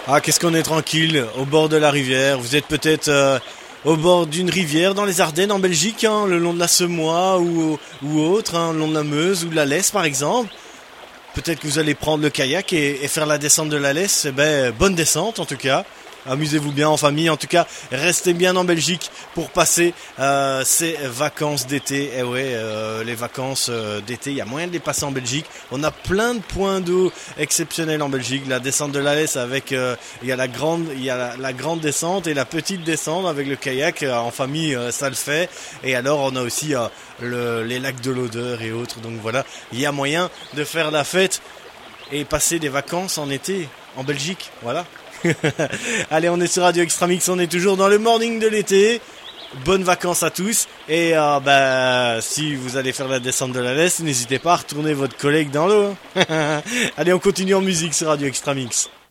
Ah, qu'est-ce qu'on est tranquille, au bord de la rivière. Vous êtes peut-être au bord d'une rivière dans les Ardennes en Belgique, hein, le long de la Semois ou autre, hein, le long de la Meuse ou de la Lesse par exemple. Peut-être que vous allez prendre le kayak et faire la descente de la Lesse. Eh ben, bonne descente en tout cas. Amusez-vous bien en famille. En tout cas, restez bien en Belgique pour passer ces vacances d'été. Eh ouais, les vacances d'été, il y a moyen de les passer en Belgique. On a plein de points d'eau exceptionnels en Belgique. La descente de la Lesse avec, il y a la grande descente et la petite descente avec le kayak en famille, ça le fait. Et alors, on a aussi les lacs de l'Odeur et autres. Donc voilà, il y a moyen de faire la fête et passer des vacances en été en Belgique. Voilà. Allez, on est sur Radio Extramix, on est toujours dans le morning de l'été. Bonnes vacances à tous. Et si vous allez faire la descente de la Lesse, n'hésitez pas à retourner votre collègue dans l'eau. Allez, on continue en musique sur Radio Extramix.